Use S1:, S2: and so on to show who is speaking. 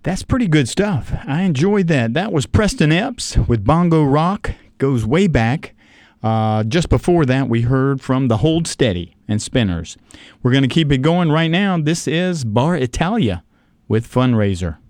S1: That's pretty good stuff. I enjoyed that. That was Preston Epps with Bongo Rock. Goes way back. Just before that, we heard from the Hold Steady and Spinners. We're going to keep it going right now. This is Bar Italia with Fundraiser.